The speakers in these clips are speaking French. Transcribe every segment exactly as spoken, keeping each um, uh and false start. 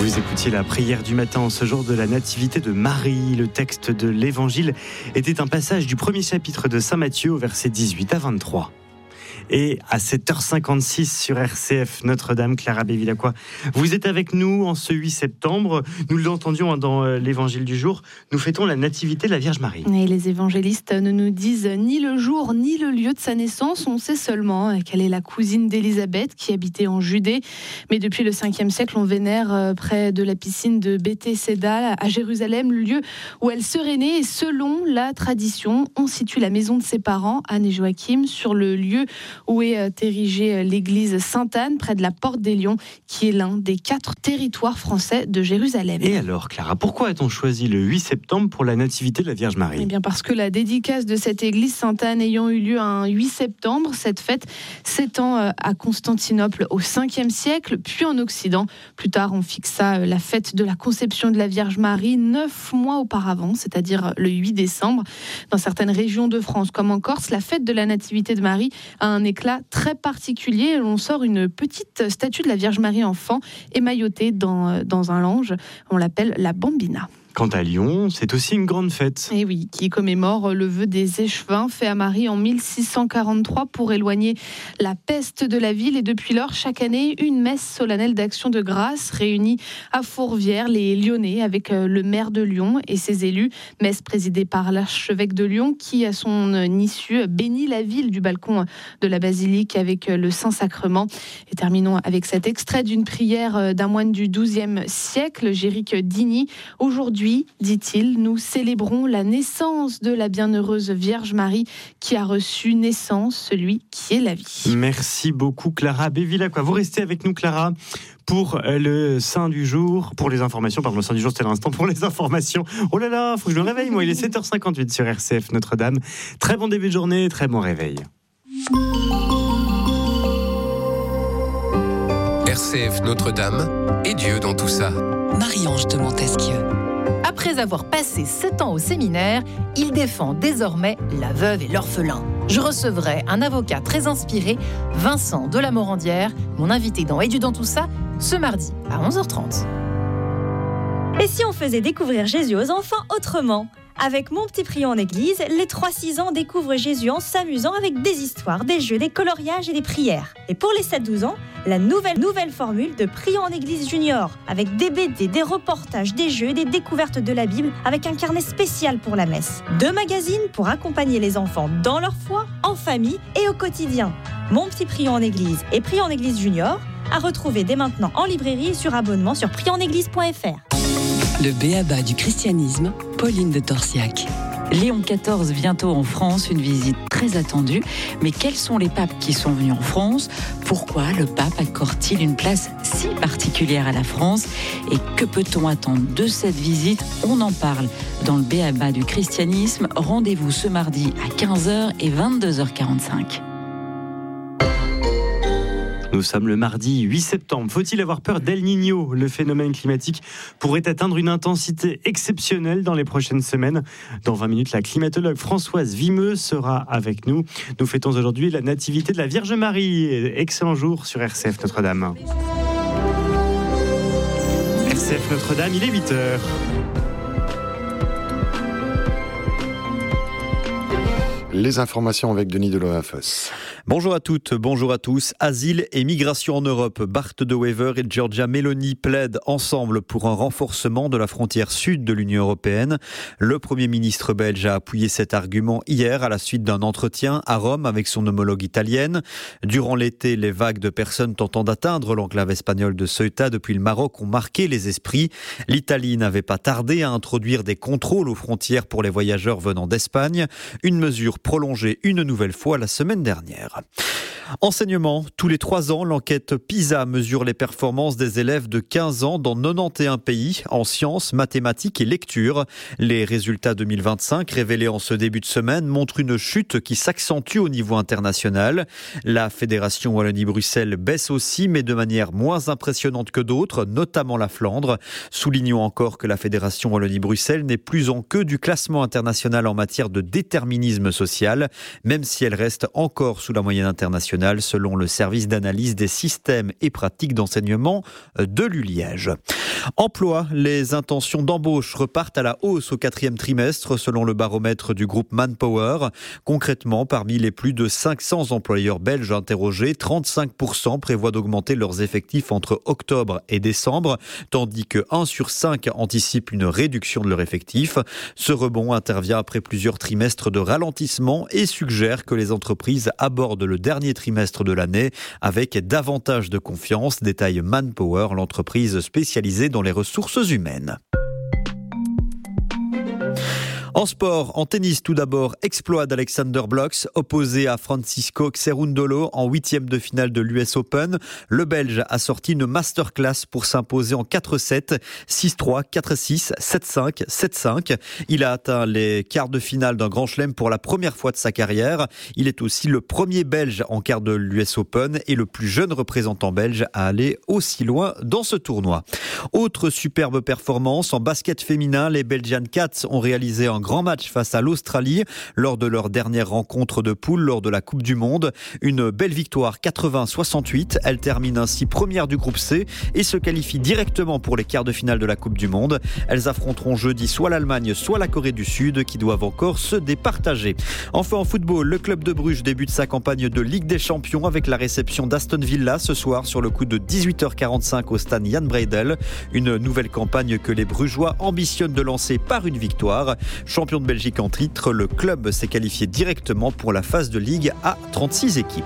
Vous écoutiez la prière du matin en ce jour de la nativité de Marie. Le texte de l'évangile était un passage du premier chapitre de Saint Matthieu au verset dix-huit à vingt-trois. Et à sept heures cinquante-six sur R C F Notre-Dame, Clara Bevilacqua, vous êtes avec nous en ce huit septembre. Nous l'entendions dans l'évangile du jour. Nous fêtons la nativité de la Vierge Marie. Et les évangélistes ne nous disent ni le jour ni le lieu de sa naissance. On sait seulement qu'elle est la cousine d'Élisabeth qui habitait en Judée. Mais depuis le cinquième siècle, on vénère près de la piscine de Béthesda à Jérusalem le lieu où elle serait née. Et selon la tradition, on situe la maison de ses parents, Anne et Joachim, sur le lieu où est érigée l'église Sainte-Anne, près de la Porte des Lions, qui est l'un des quatre territoires français de Jérusalem. Et alors, Clara, pourquoi a-t-on choisi le huit septembre pour la nativité de la Vierge Marie ? Eh bien parce que la dédicace de cette église Sainte-Anne ayant eu lieu un huit septembre, cette fête s'étend à Constantinople au cinquième siècle, puis en Occident. Plus tard, on fixa la fête de la conception de la Vierge Marie neuf mois auparavant, c'est-à-dire le huit décembre. Dans certaines régions de France, comme en Corse, la fête de la Nativité de Marie a un éclat très particulier. On sort une petite statue de la Vierge Marie enfant émaillotée dans, dans un lange. On l'appelle la Bambina. Quant à Lyon, c'est aussi une grande fête. Et oui, qui commémore le vœu des échevins fait à Marie en mille six cent quarante-trois pour éloigner la peste de la ville. Et depuis lors, chaque année, une messe solennelle d'action de grâce réunit à Fourvière les Lyonnais avec le maire de Lyon et ses élus. Messe présidée par l'archevêque de Lyon qui, à son issue, bénit la ville du balcon de la basilique avec le Saint-Sacrement. Et terminons avec cet extrait d'une prière d'un moine du douzième siècle, Géric Digny. Aujourd'hui, dit-il, nous célébrons la naissance de la bienheureuse Vierge Marie qui a reçu naissance, celui qui est la vie. Merci beaucoup Clara Bevilacqua. Vous restez avec nous Clara pour le Saint du jour, pour les informations, pardon, le Saint du jour c'était l'instant pour les informations. Oh là là, faut que je me réveille moi, il est sept heures cinquante-huit sur R C F Notre-Dame. Très bon début de journée, très bon réveil. R C F Notre-Dame et Dieu dans tout ça. Marie-Ange de Montesquieu. Après avoir passé sept ans au séminaire, il défend désormais la veuve et l'orphelin. Je recevrai un avocat très inspiré, Vincent de la Morandière, mon invité dans Et Dieu dans tout ça, ce mardi à onze heures trente. Et si on faisait découvrir Jésus aux enfants autrement ? Avec Mon Petit Prion en Église, les trois six ans découvrent Jésus en s'amusant avec des histoires, des jeux, des coloriages et des prières. Et pour les sept douze ans, la nouvelle, nouvelle formule de Prion en Église Junior, avec des B D, des reportages, des jeux et des découvertes de la Bible, avec un carnet spécial pour la messe. Deux magazines pour accompagner les enfants dans leur foi, en famille et au quotidien. Mon Petit Prion en Église et Prion en Église Junior, à retrouver dès maintenant en librairie et sur abonnement sur prion en église point f r. Le b.a.-ba du christianisme, Pauline de Torsiac. Léon quatorze bientôt en France, une visite très attendue. Mais quels sont les papes qui sont venus en France ? Pourquoi le pape accorde-t-il une place si particulière à la France ? Et que peut-on attendre de cette visite ? On en parle dans le b.a.-ba du christianisme. Rendez-vous ce mardi à quinze heures et vingt-deux heures quarante-cinq. Nous sommes le mardi huit septembre. Faut-il avoir peur d'El Niño ? Le phénomène climatique pourrait atteindre une intensité exceptionnelle dans les prochaines semaines. Dans vingt minutes, la climatologue Françoise Vimeux sera avec nous. Nous fêtons aujourd'hui la nativité de la Vierge Marie. Excellent jour sur R C F Notre-Dame. R C F Notre-Dame, il est huit heures. Les informations avec Denis Deloafos. Bonjour à toutes, bonjour à tous. Asile et migration en Europe. Bart de Wever et Giorgia Meloni plaident ensemble pour un renforcement de la frontière sud de l'Union européenne. Le Premier ministre belge a appuyé cet argument hier à la suite d'un entretien à Rome avec son homologue italienne. Durant l'été, les vagues de personnes tentant d'atteindre l'enclave espagnole de Ceuta depuis le Maroc ont marqué les esprits. L'Italie n'avait pas tardé à introduire des contrôles aux frontières pour les voyageurs venant d'Espagne. Une mesure prolongée une nouvelle fois la semaine dernière. Enseignement, tous les trois ans, l'enquête PISA mesure les performances des élèves de quinze ans dans quatre-vingt-onze pays en sciences, mathématiques et lecture. Les résultats deux mille vingt-cinq révélés en ce début de semaine montrent une chute qui s'accentue au niveau international. La Fédération Wallonie-Bruxelles baisse aussi, mais de manière moins impressionnante que d'autres, notamment la Flandre. Soulignons encore que la Fédération Wallonie-Bruxelles n'est plus en queue du classement international en matière de déterminisme social, même si elle reste encore sous la moyenne moyenne internationale selon le service d'analyse des systèmes et pratiques d'enseignement de l'U Liège. Emploi, les intentions d'embauche repartent à la hausse au quatrième trimestre selon le baromètre du groupe Manpower. Concrètement, parmi les plus de cinq cents employeurs belges interrogés, trente-cinq pour cent prévoient d'augmenter leurs effectifs entre octobre et décembre, tandis que un sur cinq anticipe une réduction de leur effectif. Ce rebond intervient après plusieurs trimestres de ralentissement et suggère que les entreprises abordent le dernier trimestre de l'année avec davantage de confiance, détaille Manpower, l'entreprise spécialisée dans les ressources humaines. En sport, en tennis tout d'abord, exploit d'Alexander Blocks, opposé à Francisco Cerundolo en huitième de finale de l'U S Open. Le Belge a sorti une masterclass pour s'imposer en quatre sept, six trois, quatre six, sept cinq, sept cinq. Il a atteint les quarts de finale d'un grand chelem pour la première fois de sa carrière. Il est aussi le premier Belge en quart de l'U S Open et le plus jeune représentant belge à aller aussi loin dans ce tournoi. Autre superbe performance, en basket féminin, les Belgian Cats ont réalisé un grand match face à l'Australie lors de leur dernière rencontre de poule lors de la Coupe du Monde. Une belle victoire quatre-vingts à soixante-huit. Elle termine ainsi première du groupe C et se qualifie directement pour les quarts de finale de la Coupe du Monde. Elles affronteront jeudi soit l'Allemagne, soit la Corée du Sud qui doivent encore se départager. Enfin en football, le club de Bruges débute sa campagne de Ligue des Champions avec la réception d'Aston Villa ce soir sur le coup de dix-huit heures quarante-cinq au stade Jan Breydel. Une nouvelle campagne que les Brugeois ambitionnent de lancer par une victoire. Champion de Belgique en titre, le club s'est qualifié directement pour la phase de Ligue à trente-six équipes.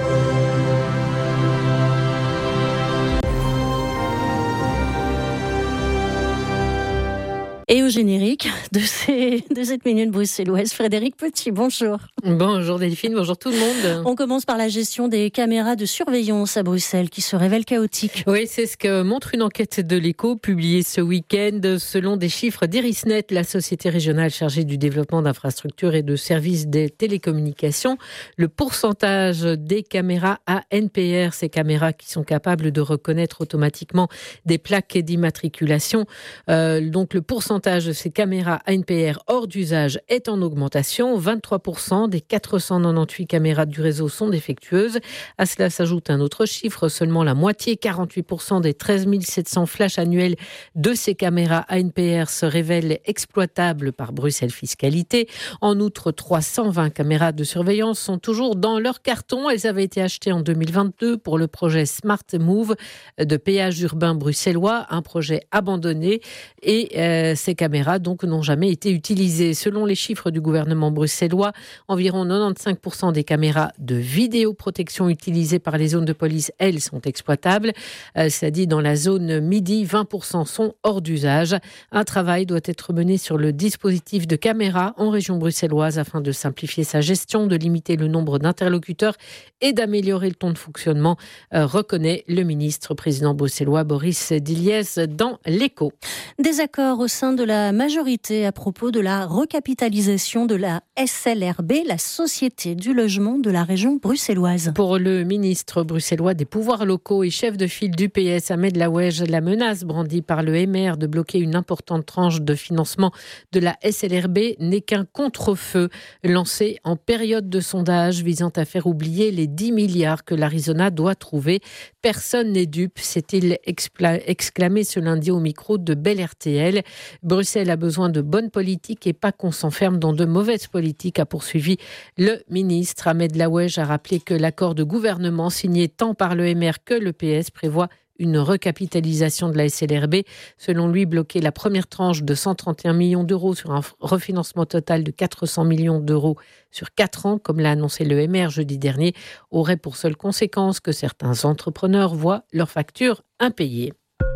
Et au générique de, ces, de cette minute bruxelloise, Frédéric Petit, bonjour. Bonjour Delphine, bonjour tout le monde. On commence par la gestion des caméras de surveillance à Bruxelles qui se révèle chaotique. Oui, c'est ce que montre une enquête de l'Écho publiée ce week-end. Selon des chiffres d'Irisnet, la société régionale chargée du développement d'infrastructures et de services des télécommunications, le pourcentage des caméras A N P R, ces caméras qui sont capables de reconnaître automatiquement des plaques d'immatriculation, euh, donc le pourcentage de ces caméras A N P R hors d'usage est en augmentation. vingt-trois pour cent des quatre cent quatre-vingt-dix-huit caméras du réseau sont défectueuses. À cela s'ajoute un autre chiffre, seulement la moitié, quarante-huit pour cent des treize mille sept cents flashs annuels de ces caméras A N P R se révèlent exploitables par Bruxelles Fiscalité. En outre, trois cent vingt caméras de surveillance sont toujours dans leur carton. Elles avaient été achetées en deux mille vingt-deux pour le projet Smart Move de péage urbain bruxellois, un projet abandonné et euh, ces caméras donc n'ont jamais été utilisées. Selon les chiffres du gouvernement bruxellois, environ quatre-vingt-quinze pour cent des caméras de vidéoprotection utilisées par les zones de police, elles, sont exploitables. Euh, ça dit dans la zone midi, vingt pour cent sont hors d'usage. Un travail doit être mené sur le dispositif de caméras en région bruxelloise afin de simplifier sa gestion, de limiter le nombre d'interlocuteurs et d'améliorer le ton de fonctionnement, euh, reconnaît le ministre président bruxellois Boris Diliès dans l'Écho. Désaccord au sein de la majorité à propos de la recapitalisation de la S L R B, la Société du logement de la région bruxelloise. Pour le ministre bruxellois des pouvoirs locaux et chef de file du P S, Ahmed Laouej, la menace brandie par le M R de bloquer une importante tranche de financement de la S L R B n'est qu'un contre-feu lancé en période de sondage visant à faire oublier les dix milliards que l'Arizona doit trouver. Personne n'est dupe, s'est-il expla- exclamé ce lundi au micro de Bell R T L. Bruxelles a besoin de bonnes politiques et pas qu'on s'enferme dans de mauvaises politiques, a poursuivi le ministre. Ahmed Laouej a rappelé que l'accord de gouvernement signé tant par le M R que le P S prévoit une recapitalisation de la S L R B. Selon lui, bloquer la première tranche de cent trente et un millions d'euros sur un refinancement total de quatre cents millions d'euros sur quatre ans, comme l'a annoncé le M R jeudi dernier, aurait pour seule conséquence que certains entrepreneurs voient leurs factures impayées.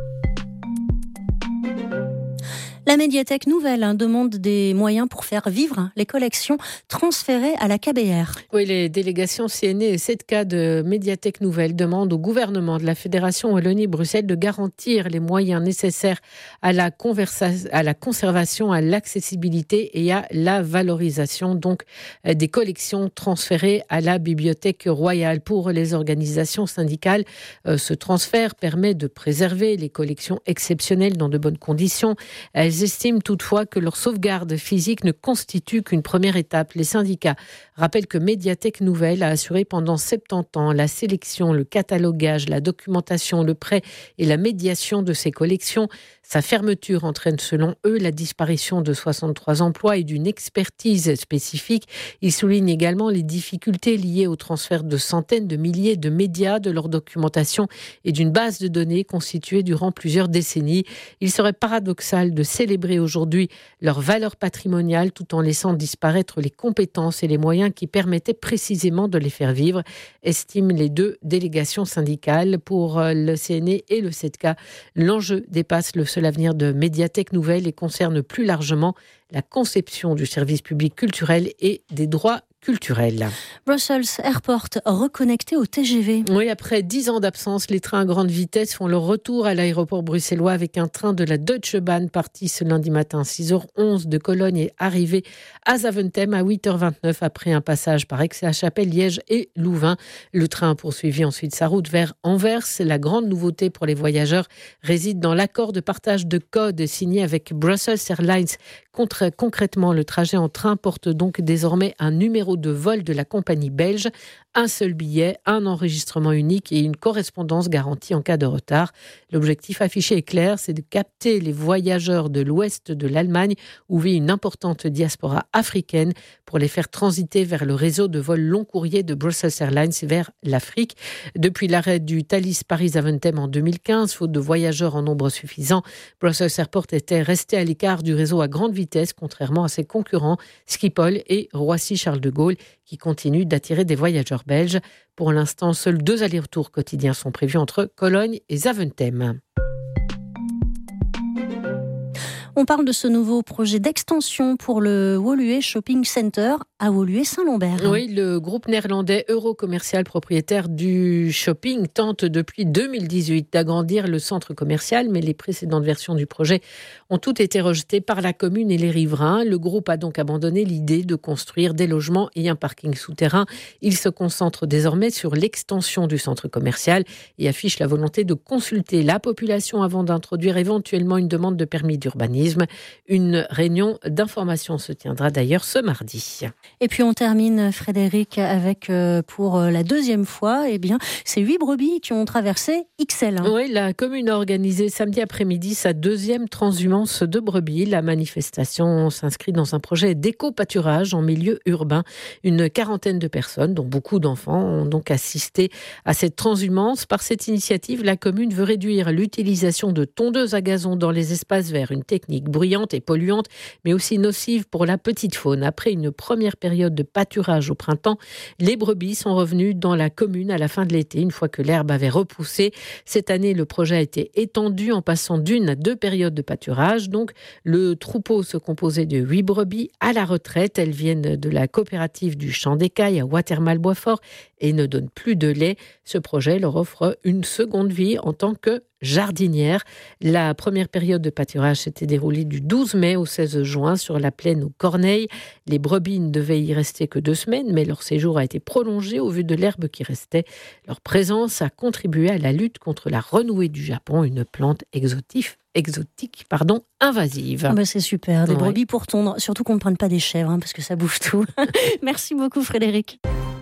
La médiathèque nouvelle hein, demande des moyens pour faire vivre les collections transférées à la K B R. Oui, les délégations C N E et sept K de médiathèque nouvelle demandent au gouvernement de la Fédération Wallonie-Bruxelles de garantir les moyens nécessaires à la, conversa- à la conservation, à l'accessibilité et à la valorisation donc des collections transférées à la Bibliothèque royale. Pour les organisations syndicales, ce transfert permet de préserver les collections exceptionnelles dans de bonnes conditions. Elles Elles estiment toutefois que leur sauvegarde physique ne constitue qu'une première étape. Les syndicats rappellent que Médiathèque Nouvelle a assuré pendant soixante-dix ans la sélection, le catalogage, la documentation, le prêt et la médiation de ces collections. Sa fermeture entraîne selon eux la disparition de soixante-trois emplois et d'une expertise spécifique. Ils soulignent également les difficultés liées au transfert de centaines de milliers de médias, de leur documentation et d'une base de données constituée durant plusieurs décennies. Il serait paradoxal de célébrer aujourd'hui leur valeur patrimoniale tout en laissant disparaître les compétences et les moyens qui permettaient précisément de les faire vivre, estiment les deux délégations syndicales. Pour le C N E et le S E D C A, l'enjeu dépasse le seul avenir de Médiathèque Nouvelle et concerne plus largement la conception du service public culturel et des droits culturels. Brussels Airport reconnecté au T G V. Oui, après dix ans d'absence, les trains à grande vitesse font leur retour à l'aéroport bruxellois avec un train de la Deutsche Bahn parti ce lundi matin six heures onze de Cologne et arrivé à Zaventem à huit heures vingt-neuf après un passage par Aix-la-Chapelle, Liège et Louvain. Le train a poursuivi ensuite sa route vers Anvers. La grande nouveauté pour les voyageurs réside dans l'accord de partage de code signé avec Brussels Airlines. Contre, concrètement, le trajet en train porte donc désormais un numéro de vol de la compagnie belge, un seul billet, un enregistrement unique et une correspondance garantie en cas de retard. L'objectif affiché est clair, c'est de capter les voyageurs de l'ouest de l'Allemagne où vit une importante diaspora africaine pour les faire transiter vers le réseau de vols long courrier de Brussels Airlines vers l'Afrique. Depuis l'arrêt du Thalys Paris-Zaventem en deux mille quinze, faute de voyageurs en nombre suffisant, Brussels Airport était resté à l'écart du réseau à grande vitesse, contrairement à ses concurrents Schiphol et Roissy-Charles de Gaulle, qui continuent d'attirer des voyageurs belges. Pour l'instant, seuls deux allers-retours quotidiens sont prévus entre Cologne et Zaventem. On parle de ce nouveau projet d'extension pour le Woluwe Shopping Center à Woluwe-Saint-Lambert. Oui, le groupe néerlandais Eurocommercial, propriétaire du shopping, tente depuis deux mille dix-huit d'agrandir le centre commercial, mais les précédentes versions du projet ont toutes été rejetées par la commune et les riverains. Le groupe a donc abandonné l'idée de construire des logements et un parking souterrain. Il se concentre désormais sur l'extension du centre commercial et affiche la volonté de consulter la population avant d'introduire éventuellement une demande de permis d'urbanisme. Une réunion d'information se tiendra d'ailleurs ce mardi. Et puis on termine, Frédéric, avec euh, pour la deuxième fois, eh bien, ces huit brebis qui ont traversé X L. Hein. Oui, la commune a organisé samedi après-midi sa deuxième transhumance de brebis. La manifestation s'inscrit dans un projet d'éco-pâturage en milieu urbain. Une quarantaine de personnes, dont beaucoup d'enfants, ont donc assisté à cette transhumance. Par cette initiative, la commune veut réduire l'utilisation de tondeuses à gazon dans les espaces verts, une technique bruyante et polluante, mais aussi nocive pour la petite faune. Après une première période de pâturage au printemps, les brebis sont revenues dans la commune à la fin de l'été, une fois que l'herbe avait repoussé. Cette année, le projet a été étendu en passant d'une à deux périodes de pâturage. Donc, le troupeau se composait de huit brebis à la retraite. Elles viennent de la coopérative du Champ d'Écaille à Watermal-Boisfort et ne donnent plus de lait. Ce projet leur offre une seconde vie en tant que jardinière. La première période de pâturage s'était déroulée du douze mai au seize juin sur la plaine aux Corneilles. Les brebis ne devaient y rester que deux semaines, mais leur séjour a été prolongé au vu de l'herbe qui restait. Leur présence a contribué à la lutte contre la renouée du Japon, une plante exotique, exotique pardon, invasive. Ah bah c'est super, des ouais. brebis pour tondre, surtout qu'on ne prenne pas des chèvres, hein, parce que ça bouffe tout. Merci beaucoup Frédéric.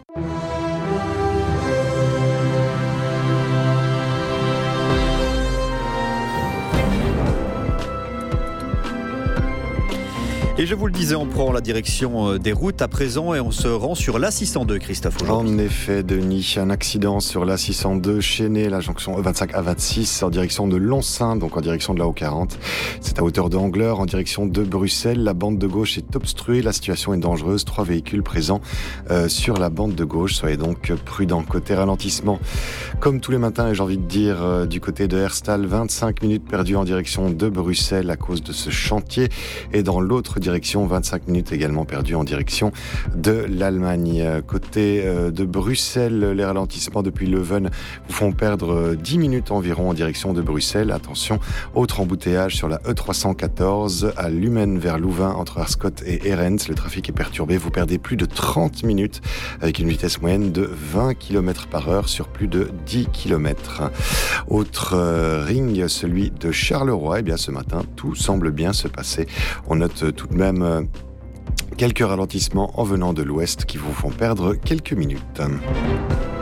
Et je vous le disais, on prend la direction des routes à présent et on se rend sur l'A six cent deux, Christophe. En effet, Denis, un accident sur l'A six cent deux, Chénet, la jonction E vingt-cinq A vingt-six, en direction de Lonsin, donc en direction de la O quarante. C'est à hauteur d'Angleur, en direction de Bruxelles. La bande de gauche est obstruée, la situation est dangereuse. Trois véhicules présents euh, sur la bande de gauche. Soyez donc prudents. Côté ralentissement, comme tous les matins, et j'ai envie de dire, euh, du côté de Herstal, vingt-cinq minutes perdues en direction de Bruxelles à cause de ce chantier. Et dans l'autre direction, vingt-cinq minutes également perdues en direction de l'Allemagne. Côté euh, de Bruxelles, les ralentissements depuis Leuven vous font perdre dix minutes environ en direction de Bruxelles. Attention, autre embouteillage sur la E trois cent quatorze à Lummen vers Louvain entre Arscott et Erens. Le trafic est perturbé, vous perdez plus de trente minutes avec une vitesse moyenne de vingt kilomètres par heure sur plus de dix kilomètres. Autre euh, ring, celui de Charleroi. Eh bien, ce matin, tout semble bien se passer. On note tout de même euh, quelques ralentissements en venant de l'ouest qui vous font perdre quelques minutes.